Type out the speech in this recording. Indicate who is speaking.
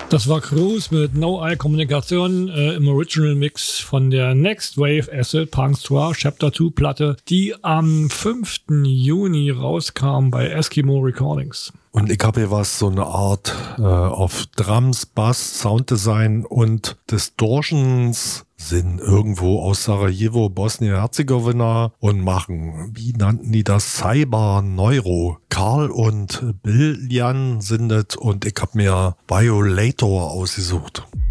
Speaker 1: Das war Cruise mit No Eye Kommunikation im Original Mix von der Next Wave Acid Punk Star Chapter 2 Platte, die am 5. Juni rauskam bei Eskimo Recordings.
Speaker 2: Und ich habe hier was, so eine Art auf Drums, Bass, Sounddesign und Distortions sind irgendwo aus Sarajevo, Bosnien-Herzegowina und machen, wie nannten die das, Cyber Neuro. Karl und Bill Jan sind es und ich habe mir Violator ausgesucht.